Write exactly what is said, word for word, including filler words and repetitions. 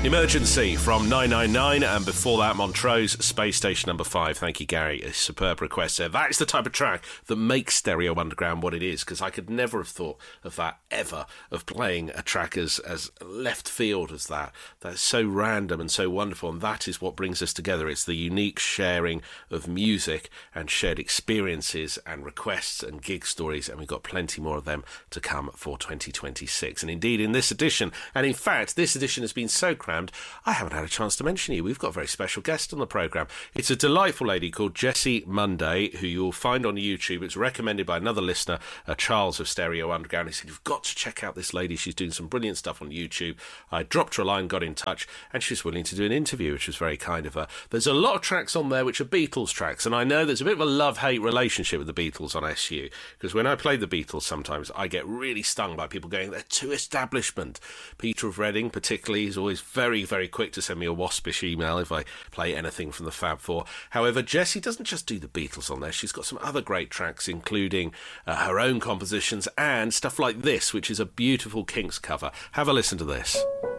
Emergency from nine nine nine, and before that, Montrose, Space Station Number five. Thank you, Gary. A superb request there. That is the type of track that makes Stereo Underground what it is, because I could never have thought of that ever, of playing a track as, as left field as that. That's so random and so wonderful, and that is what brings us together. It's the unique sharing of music and shared experiences and requests and gig stories, and we've got plenty more of them to come for twenty twenty-six. And indeed, in this edition, and in fact, this edition has been so crammed, I haven't had a chance to mention you. We've got a very special guest on the programme. It's a delightful lady called Jessie Monday, who you'll find on YouTube. It's recommended by another listener, uh, Charles of Stereo Underground. He said, you've got to check out this lady. She's doing some brilliant stuff on YouTube. I dropped her a line, got in touch, and she's willing to do an interview, which was very kind of her. There's a lot of tracks on there which are Beatles tracks, and I know there's a bit of a love-hate relationship with the Beatles on S U, because when I play the Beatles, sometimes I get really stung by people going, they're too establishment. Peter of Reading, particularly, is always very very, very quick to send me a waspish email if I play anything from the Fab Four. However, Jessie doesn't just do the Beatles on there. She's got some other great tracks, including uh, her own compositions and stuff like this, which is a beautiful Kinks cover. Have a listen to this.